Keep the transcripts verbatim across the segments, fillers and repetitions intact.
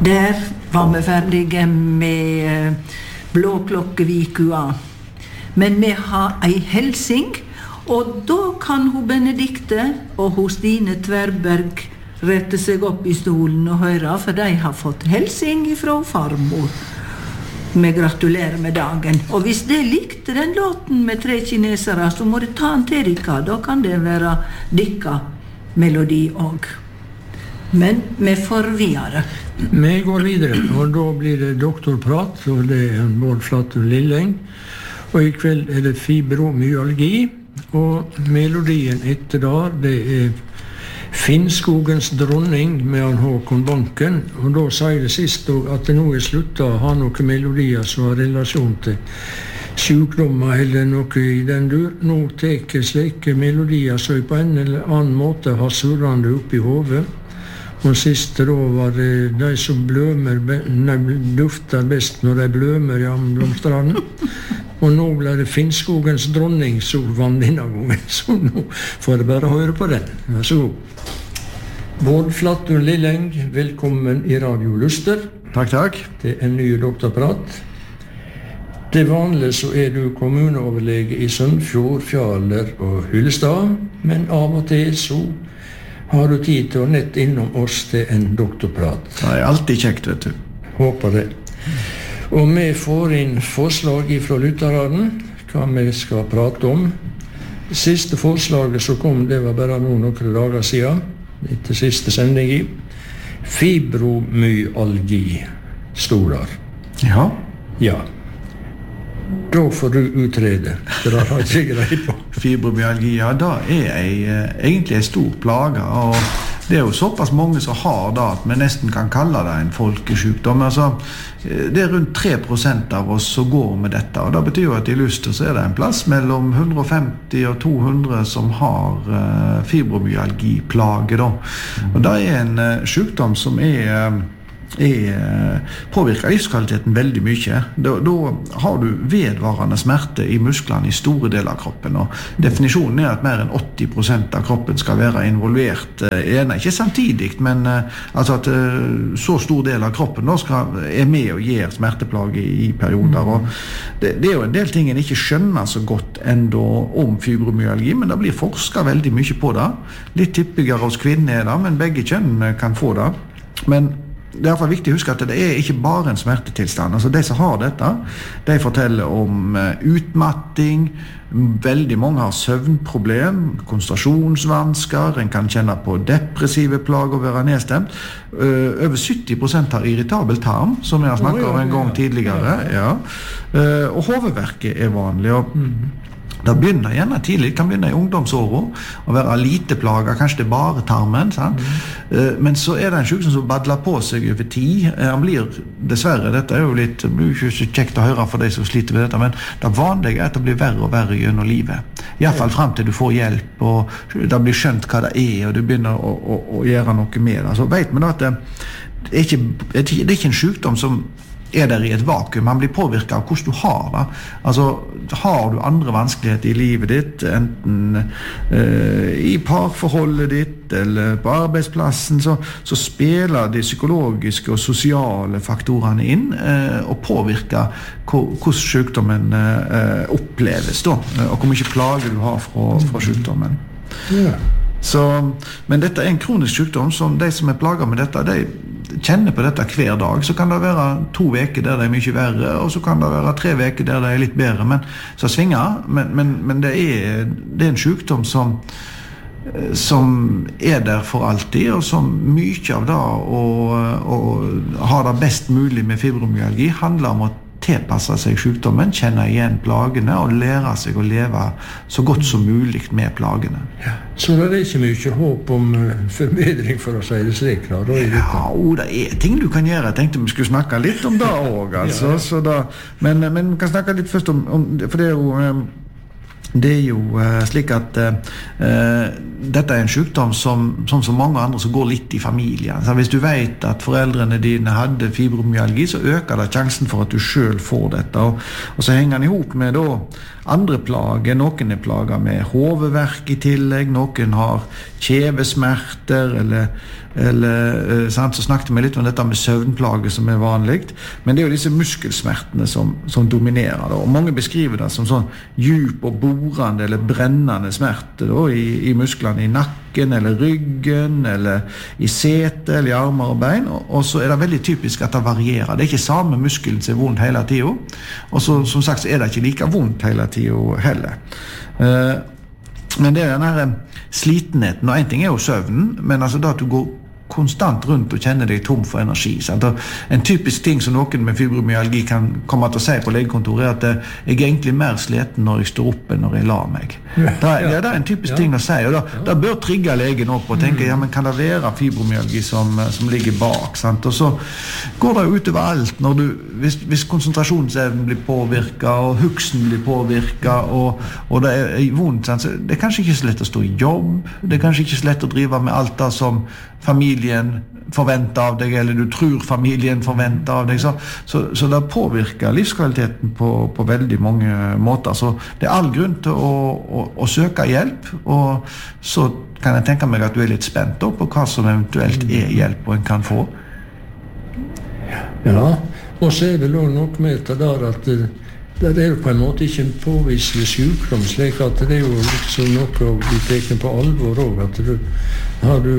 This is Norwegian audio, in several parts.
Der var vi ferdige med Blåklokkevikua. Men vi har ei helsing, og da kan hun Benedikte og hun Stine Tverberg rette seg opp i stolen og høre, for de har fått helsing fra farmor. Vi gratulerer med dagen. Og hvis de likte den låten med tre kinesere, så må det ta den til dere. Da kan det være dikka melodi også. Men vi får videre. Vi går videre, og da blir det doktorprat, og det er Bård Flatun Lilleng. Og i kveld er det fibromyalgi, og melodien etter da, det er Finnskogens dronning med han Håkon Banken, og da sier det sist at det nå er sluttet å ha noen melodier som har relasjon til sykdommer eller noe i den dur. Nå teker slike melodier så på en eller annen måte har surrende opp i hodet. Og siste da var det de som blømer, nei, dufter best når de blømer i amblomstranden. Og nå ble det Finnskogens dronning som vann denne gangen, så nå får jeg bare høre på den. Vær så god. Bård Flatun Lilleng, velkommen i Radio Luster. Takk, takk. Det er en ny doktorprat. Til vanlig så er du kommuneoverlege i Sunnfjord, Fjaler og Hyllestad, men av og til så har du tid til å nett innom oss til en doktorprat. Det er alltid kjekt, vet du. Håper det. Og vi får inn forslag fra lytterne, hva vi skal prate om. Det siste forslaget som kom, det var bare nå noen dager siden, etter siste sending i. Fibromyalgi, stod der. Ja. Ja. Da får du utrede, for det har jeg ikke greit på. Fibromyalgi, ja, da er jeg egentlig en stor plage, og det er jo såpass mange som har det at vi nesten kan kalle det en folkesykdom. Altså, det er rundt tre prosent av oss som går med dette, og det betyr jo at i Luster så er det en plass mellom hundre og femti og to hundre som har uh, fibromyalgi-plage da. Og det er en uh, sykdom som er... Uh, Er, påvirker livskvaliteten veldig mye. Da, da har du vedvarende smerte i musklene i store deler av kroppen, og definisjonen er at mer enn åtti prosent av kroppen skal være involvert, eh, ikke samtidig, men eh, altså at eh, så stor del av kroppen da skal, er med og gir smerteplage i, i perioder, og det, det er jo en del ting en ikke skjønner så godt enda om fibromyalgi, men det blir forsket veldig mye på det. Litt typigere hos kvinner er det, men begge kjønn kan få det. Men det er i hvert fall viktig å huske at det er ikke bare en smertetilstand. Altså de som har dette, de forteller om utmatting, veldig mange har søvnproblem, konsentrasjonsvansker, en kan kjenne på depressive plager og være nedstemt. Uh, over sytti prosent har irritabel tarm, som jeg har snakket om en gang tidligere. Ja. Uh, og hovedverket er vanlig, og det begynner gjerne tidlig, det kan begynne i ungdomsåret og være lite plager, kanskje det er bare tarmen, sant? Mm. Men så er det en sykdom som badler på seg over tid. Han blir, dessverre, dette er jo litt, det blir ikke så kjekt å høre for de som sliter med dette, men det vanlige er at det blir verre og verre gjennom livet. I hvert fall frem til du får hjelp, og det blir skjønt hva det er, og du begynner å, å, å gjøre noe med det. Så vet man at det, det, er ikke, det er ikke en sykdom som er der i et vakuum. Man blir påvirket av hvordan du har det. Altså, har du andre vanskeligheter i livet ditt, enten uh, i parforholdet ditt eller på arbeidsplassen, så, så spiller de psykologiske og sosiale faktorene inn uh, og påvirker hvordan sykdommen uh, oppleves da, og hvor mye plager du har fra, fra sykdommen. Ja. Så, men dette er en kronisk sykdom som de som er plaget med dette, de kjenner på dette hver dag. Så kan det være to veker der det er mye verre, og så kan det være tre veker der det er litt bedre, men så svinger, men, men, men det, er, det er en sykdom som som er der for alltid, og som mye av det å, å ha det best mulig med fibromyalgi handler om å tilpasse seg sykdommen, kjenne igjen plagene og lære seg å leve så godt som mulig med plagene. Ja. Så det er ikke mye håp om forbedring, for å si det slik? Da, da er det ja, og det er ting du kan gjøre. Jeg tenkte vi skulle snakke litt om det også, altså. Ja, ja. Så da, men, men vi kan snakke litt først om, om for det er jo Det er jo uh, slik at uh, uh, dette er en sykdom som, som så mange andre som går litt i familien. Så hvis du vet at foreldrene dine hadde fibromyalgi, så øker det sjansen for at du selv får dette. Og, og så henger den ihop med da, andre plager. Noen er plager med hovedverk i tillegg, noen har kjevesmerter, eller, eller sant? Så snakket vi litt om dette med søvnplager som er vanligt, men det er jo disse muskelsmertene som, som dominerer da. Og mange beskriver det som sånn djup og borende eller brennende smerte da, i, i musklene i nakken, eller ryggen, eller i setet, eller i armer og bein, og, og så er det veldig typisk at det varierer. Det er ikke samme muskelen som er vondt hele tiden, og så, som sagt så er det ikke like vondt hele tiden heller. Uh, men det er den her slitenheten, og en ting er jo søvnen, men altså da at du går konstant rundt og kjenner deg tom for energi. Sant? En typisk ting som noen med fibromyalgi kan komme til å si på legekontoret er at jeg er egentlig mer sliten når jeg står opp enn når jeg lar meg. Det er, ja, det er en typisk ja. ting å si, og da, ja. da bør trigge legen opp og tenke, ja, men kan det være fibromyalgi som, som ligger bak? Sant? Og så går det jo utover alt når du, hvis, hvis konsentrasjonsevnen blir påvirket, og huksen blir påvirket, og, og det er vondt, sant? Så det er kanskje ikke så lett å stå i jobb, det er kanskje ikke så lett å drive med alt det som familien forventer av deg, eller du tror familien forventer av deg, så, så, så det påvirker livskvaliteten på, på veldig mange måter. Så det er all grunn til å, å, å søke hjelp, og så kan jeg tenke meg at du er litt spent på hva som eventuelt er hjelp og en kan få. Ja, og så er det noe med det der at det, det er jo på en måte ikke en påviselig sykdom, slik at det er jo liksom noe å bli teken på alvor også, at du har du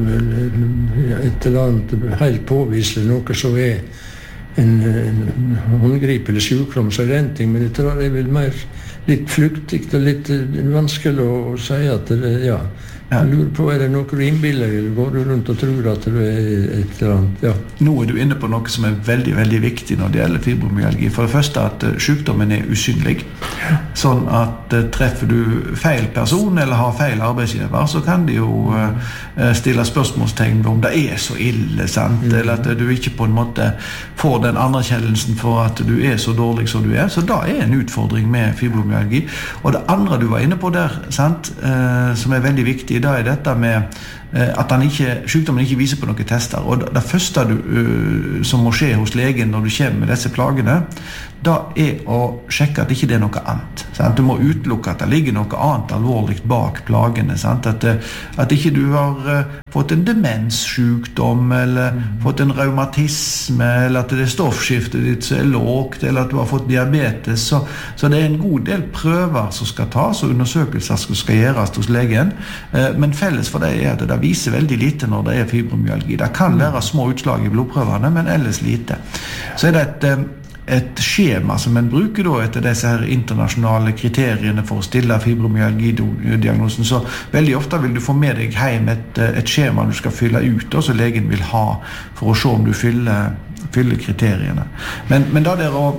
et eller annet helt påviselig, noe som er en, en håndgripelig sykdom, så er det en ting, men det er vel mer litt flyktig og litt vanskelig å, å si at det, ja, jeg lurer på, er det noe du innbiller, eller går du rundt og tror at du er et eller annet, ja. Nå er du inne på noe som er veldig, veldig viktig når det gjelder fibromyalgi. For det første at sykdommen er usynlig, sånn at treffer du feil person eller har feil arbeidsgiver, så kan de jo uh, stille spørsmålstegn om det er så ille, sant? Mm. Eller at du ikke på en måte får den anerkjennelsen for at du er så dårlig som du er. Så da er en utfordring med fibromyalgi. Og det andre du var inne på der, sant? Uh, som er veldig viktig, da er dette med uh, at han ikke, sykdommen ikke viser på noen tester. Og det, det første du, uh, som må skje hos legen når du kommer med disse plagene, da er å sjekke at ikke det er noe annet. Sant? Du må utelukke at det ligger noe annet alvorlig bak plagene. Sant? At, at ikke du har uh, fått en demenssykdom, eller mm. fått en reumatisme, eller at det er stoffskiftet ditt som er lågt, eller at du har fått diabetes. Så, så det er en god del prøver som skal tas, og undersøkelser som skal gjøres hos legen. Uh, men felles for det er at det viser veldig lite når det er fibromyalgi. Det kan være små utslag i blodprøvene, men ellers lite. Så er det et um, et skjema som en bruker da etter disse her internasjonale kriteriene for å stille fibromyalgi-diagnosen, så veldig ofte vil du få med deg hjem et, et skjema du skal fylle ut, og som legen vil ha for å se om du fyller, fyller kriteriene. Men, men da det er å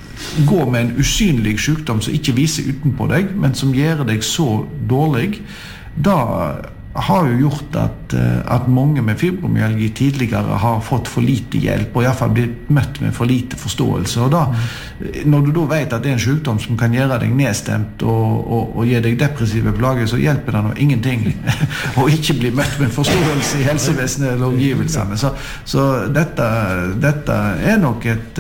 gå med en usynlig sykdom som ikke viser utenpå deg, men som gjør deg så dårlig, da har jo gjort at, at mange med fibromyalgi tidligere har fått for lite hjelp, og i hvert fall blitt møtt med for lite forståelse. Og da, når du da vet at det er en sykdom som kan gjøre deg nedstemt og, og, og gi deg depressive plager, så hjelper det nå ingenting å ikke bli møtt med forståelse i helsevesenet eller omgivelsene. Så, så dette, dette er nok et,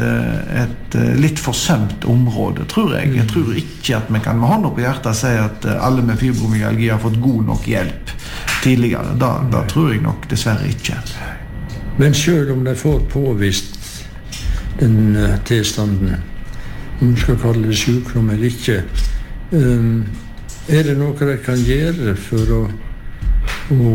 et litt forsømt område, tror jeg. Jeg tror ikke at vi kan med hånda på hjertet si at alle med fibromyalgi har fått god nok hjelp tidligere. Da, da tror jeg nok dessverre ikke. Men selv om de får påvist den uh, tilstanden, om du skal kalle det sykdom eller ikke, um, er det noe de kan gjøre for å, å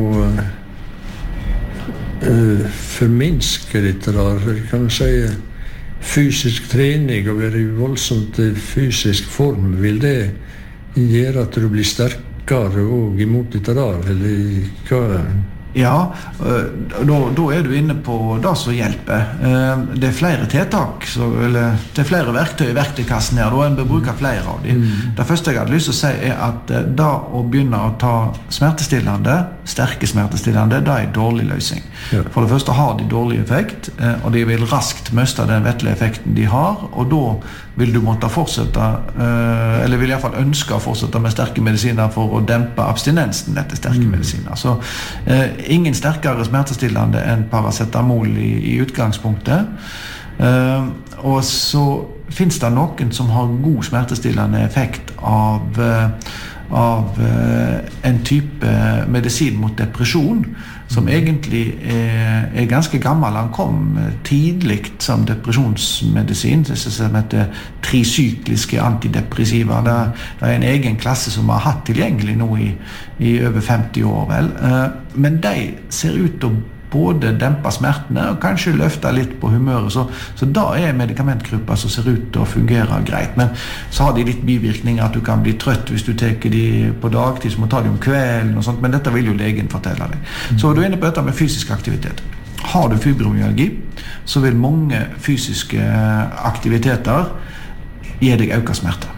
uh, forminske dette der? Kan du si fysisk trening og være i voldsomt fysisk form, vil det gjøre at du blir sterk og imot dette der, eller hva? Ja, da, da er du inne på det som hjelper. Det er flere tiltak, så, eller det er flere verktøy i verktøykassen her, og en bør bruke flere av dem. Mm. Det første jeg hadde lyst til å si er at da å begynne å ta smertestillende, sterke smertestillende, det er en dårlig løsning. Ja. For det første har de dårlig effekt, og de vil raskt miste den vettelige effekten de har, og da vil du måtte fortsette, eller vil i hvert fall ønske å fortsette med sterke medisiner for å dempe abstinensen etter sterke mm. medisiner. Så ingen sterkere smertestillende enn paracetamol i, i utgangspunktet. Uh, og så finnes det noen som har god smertestillende effekt av, uh, av uh, en type medisin mot depresjon, som egentlig er, er ganske gammel. Han kom tidlig som depresjonsmedisin, det som heter trisykliske antidepressiva. Det, det er en egen klasse som har hatt tilgjengelig nå i, i over femti år, vel. Men de ser ut til å både dempe smertene og kanskje løfte litt på humøret, så, så da er medikamentgrupper som ser ut til å fungere greit. Men så har de litt bivirkninger, at du kan bli trøtt hvis du teker de på dagtid, så må ta de om kvelden og sånt, men dette vil jo legen fortelle deg. Så du er inne på dette med fysisk aktivitet. Har du fibromyalgi, så vil mange fysiske aktiviteter gi deg økt smerte.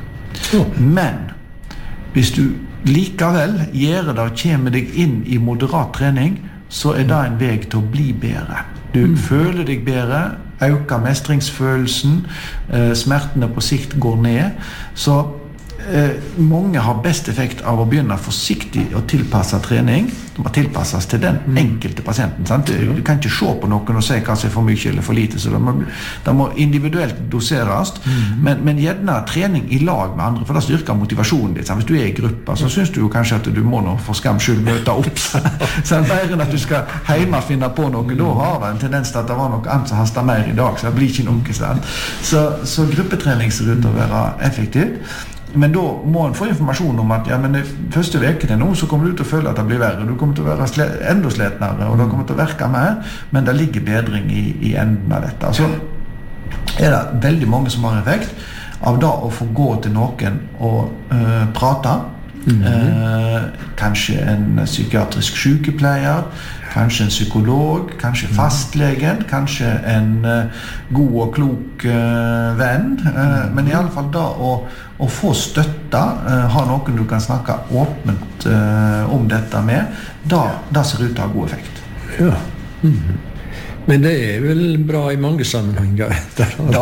Men hvis du likevel gjør det og kommer deg inn i moderat trening, så er det en vei til å bli bedre. Du mm. føler deg bedre, øker mestringsfølelsen, eh, smertene på sikt går ned. Så eh, mange har best effekt av å begynne forsiktig å tilpasse trening. Det må tilpasses til den enkelte pasienten. Sant? Du kan ikke se på noen og si hva som er for mye eller for lite, så det må, det må individuelt doseres. Mm. Men, men gjerne trening i lag med andre, for det styrker motivasjonen ditt. Sant? Hvis du er i gruppa, så synes du jo kanskje at du må nå for skams skyld møte opp. Sånn, mer enn at du skal hjemme finne på noe, da har det en tendens til at det var noe annet som hastet mer i dag, så det blir ikke noe. Sant? Så, så gruppetrening ser ut til å være effektivt. Men da må en få informasjon om at ja, men det første vekene nå så kommer du til å føle at det blir verre. Du kommer til å være sle- enda sletnere, og det kommer til å virke mer, men det ligger bedring i, i enden av dette. Så er det veldig mange som har effekt av da å få gå til noen og uh, prate. Mm-hmm. Uh, kanskje en psykiatrisk sykepleier, kanskje en psykolog, kanskje fastlegen, kanskje en uh, god og klok uh, venn, uh, men i alle fall da å, å få støtte, uh, ha noen du kan snakke åpent uh, om dette med, da, da ser det ut til å ha god effekt. Ja. Mm-hmm. Men det er vel bra i mange sammenhenger. Ja, det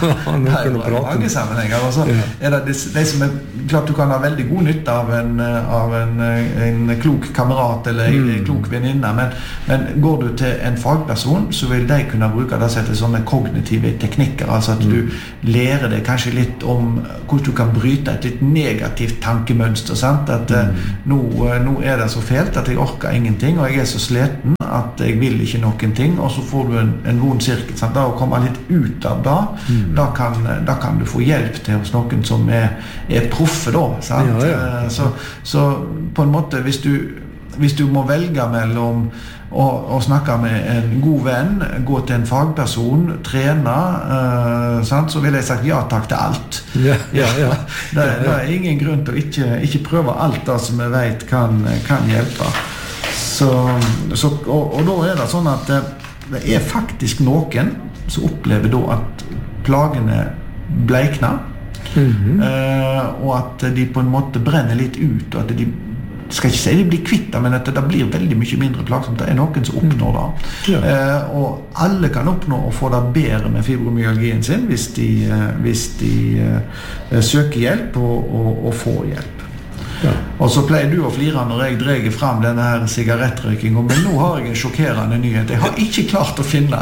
er bra i mange sammenhenger. Altså, er det de, de som er, klart du kan ha veldig god nytte av en, av en, en klok kamerat eller en mm. klok venninne, men, men går du til en fagperson, så vil de kunne bruke det til sånne kognitive teknikker, altså at mm. du lærer deg kanskje litt om hvordan du kan bryte et litt negativt tankemønster, sant? At mm. nå, nå er det så fælt at jeg orker ingenting, og jeg er så sleten at jeg vil ikke noen ting, og så får du en, en vond sirkel. Sant? Da å komme litt ut av det, mm. da, kan, da kan du få hjelp til hos noen som er, er proffe da. Sant? Ja, ja. Så, så på en måte, hvis du, hvis du må velge mellom å, å snakke med en god venn, gå til en fagperson, trene, uh, sant? Så vil jeg sagt ja takk til alt. Ja, ja, ja. det, det er ingen grunn til å ikke, ikke prøve alt det som jeg vet kan, kan hjelpe. Så, så, og, og da er det sånn at det er faktisk noen som opplever da at plagene bleikner, mm-hmm. uh, og at de på en måte brenner litt ut, og at de skal ikke si de blir kvitt, men at det blir veldig mye mindre plagsomt. Det er noen som oppnår det. Ja. Uh, og alle kan oppnå å få det bedre med fibromyalgien sin hvis de, uh, hvis de uh, søker hjelp og, og, og får hjelp. Ja. Og så pleier du å flire når jeg dreger frem denne her sigarettrøykingen, men nå har jeg en sjokkerende nyhet. Jeg har ikke klart å finne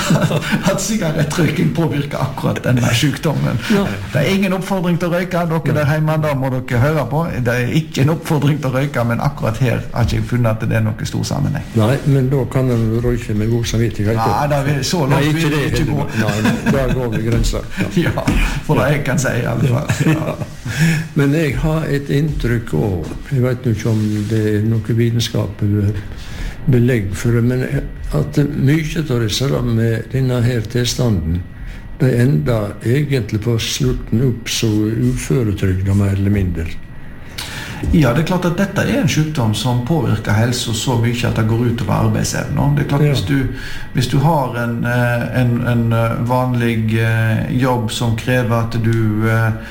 at sigarettrøyking påvirker akkurat denne sykdommen. Ja. Det er ingen oppfordring til å røyke, dere der hjemme, da må dere høre på. Det er ikke en oppfordring til å røyke, men akkurat her har ikke jeg funnet at det er noe stor sammenheng. Nei, men da kan den røyke med god samvittighet. Ja, da vil, så langt Nei, ikke vil det ikke gå. Nei, da går vi grenser. Ja. Ja, for det jeg kan si i alle fall. Ja. Men jeg har et inntrykk av, jeg vet ikke om det er noe vitenskapelig belegg for det, men at mye av det med denne her tilstanden, det ender egentlig på slutten opp så uføretrygd, mer eller mindre. Ja, det er klart at dette er en sykdom som påvirker helse så mye at det går ut over arbeidsevnen. Det er klart, ja. hvis, du, hvis du har en, en, en vanlig jobb som krever at du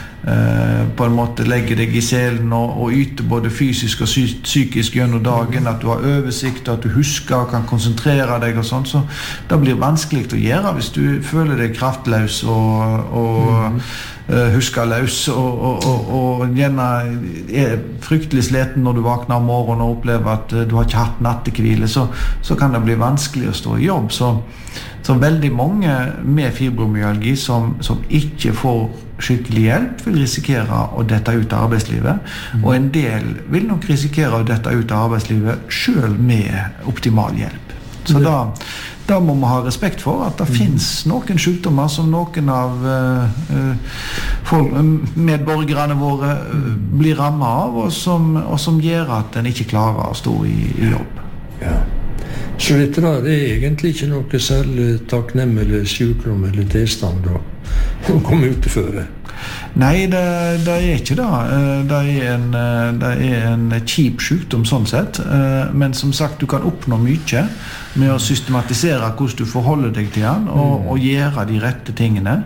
på en måte legger deg i selen og, og yter både fysisk og sy- psykisk gjennom dagen, at du har oversikt, at du husker og kan konsentrere deg og sånt, så det blir vanskelig å gjøre hvis du føler deg kraftløs og, og mm. uh, husker løs og, og, og, og gjerne er fryktelig sliten når du vakner om morgenen og opplever at uh, du har ikke hatt nattekvile, så, så kan det bli vanskelig å stå i jobb. Så, Så veldig mange med fibromyalgi som, som ikke får skikkelig hjelp vil risikere å dette ut av arbeidslivet, mm. og en del vil nok risikere å dette ut av arbeidslivet selv med optimal hjelp. Så da, da må man ha respekt for at det mm. finnes noen sykdommer som noen av uh, uh, folk, medborgerne våre uh, blir rammet av, og som, og som gjør at en ikke klarer å stå i, i jobb. Ja. Så dette da, det er egentlig ikke noe særlig takknemlig sykdom eller tilstand da, å komme ut for det? Nei, det, det er ikke det. Det er en, det er en kjip sykdom sånn sett, men som sagt, du kan oppnå mye med å systematisere hvordan du forholder deg til den, og, og gjøre de rette tingene.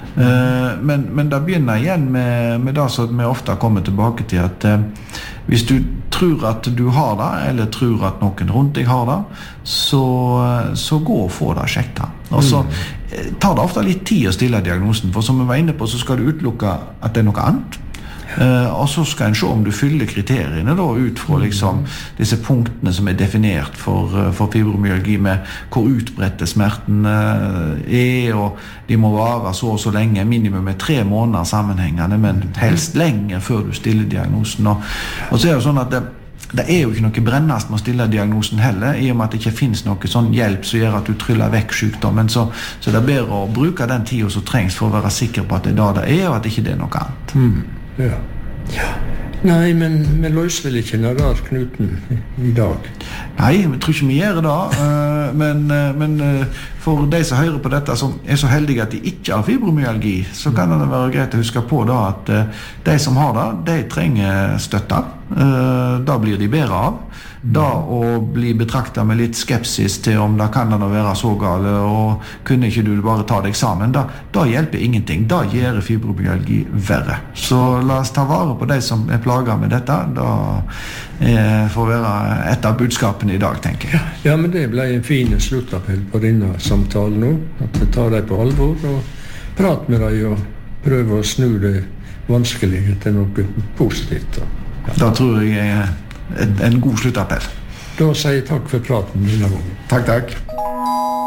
Men, men det begynner igjen med, med det som vi ofte kommer tilbake til, at hvis du tror at du har det, eller tror at noen rundt deg har det, så, så gå og få det sjekket. Og så tar det ofte litt tid å stille diagnosen, for som vi var inne på, så skal du utelukke at det er noe annet. Uh, og så skal en se om du fyller kriteriene da, ut fra liksom, disse punktene som er definert for, uh, for fibromyalgi, med hvor utbredte smerten uh, er, og de må vare så og så lenge, minimum med tre måneder sammenhengende, men helst lenger før du stiller diagnosen. Og, og så er det sånn at det, det er jo ikke noe brennast med å stille diagnosen heller, i og med at det ikke finnes noe sånn hjelp som gjør at du tryller vekk sykdommen, så, så det er bedre å bruke den tiden som trengs for å være sikker på at det er da det er, og at det ikke er noe annet. Mm. Ja. Ja. Nei, men vi løser vel ikke den der knuten i dag? Nei, jeg tror ikke vi gjør det, men, men for de som hører på dette, som er så heldige at de ikke har fibromyalgi, så kan det være greit å huske på da, at de som har det, de trenger støtte. Da blir de bedre av. Da å bli betraktet med litt skepsis til om det kan det være så gale, og kunne ikke du bare ta deg sammen, da, da hjelper ingenting. Da gjør fibromyalgi verre. Så la oss ta vare på de som er plaget med dette. Da eh, får være et av budskapene i dag, tenker jeg. Ja, men det ble en fin sluttappell på denne samtalen nå. At vi tar deg på alvor og prater med deg og prøver å snu det vanskelige til noe positivt. Ja. Da tror jeg en, en god sluttappell. Da sier jeg takk for praten denne gangen. Takk, takk.